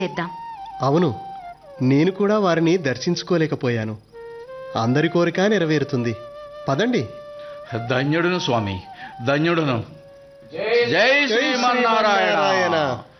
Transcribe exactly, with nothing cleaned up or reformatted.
చేద్దాం. అవును, నేను కూడా వారిని దర్శించుకోలేకపోయాను. అందరి కోరిక నెరవేరుతుంది. పదండి. ధన్యుడును స్వామి, ధన్యుడును. జై శ్రీమన్నారాయణ.